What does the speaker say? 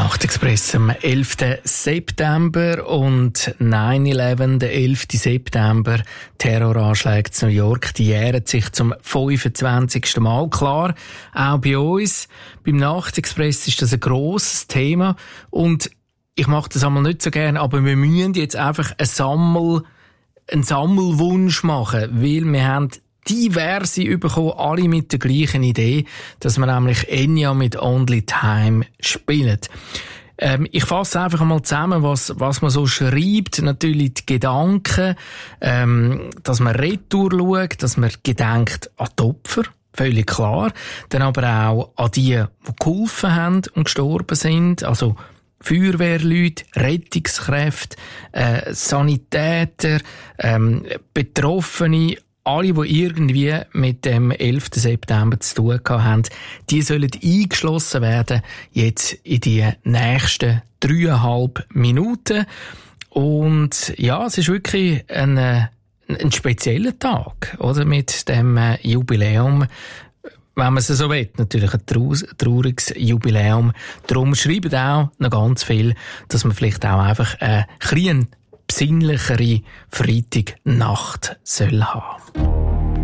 Nachtexpress am 11. September und 9/11, der 11. September, Terroranschläge in New York, die jähren sich zum 25. Mal. Klar, auch bei uns, beim Nachtexpress ist das ein grosses Thema und ich mache das einmal nicht so gerne, aber wir müssen jetzt einfach einen Sammelwunsch machen, weil wir haben diverse bekommen, alle mit der gleichen Idee, dass wir nämlich Enya mit Only Time spielen. Ich fasse einfach einmal zusammen, was man so schreibt. Natürlich die Gedanken, dass man retour schaut, dass man gedenkt an die Opfer, völlig klar. Dann aber auch an die geholfen haben und gestorben sind, also Feuerwehrleute, Rettungskräfte, Sanitäter, Betroffene, alle, die irgendwie mit dem 11. September zu tun haben, die sollen eingeschlossen werden, jetzt in die nächsten 3,5 Minuten. Und ja, es ist wirklich ein spezieller Tag, oder? Mit dem Jubiläum. Wenn man es so will, natürlich ein trauriges Jubiläum. Darum schreiben auch noch ganz viel, dass man vielleicht auch einfach eine besinnlichere Freitagnacht soll haben.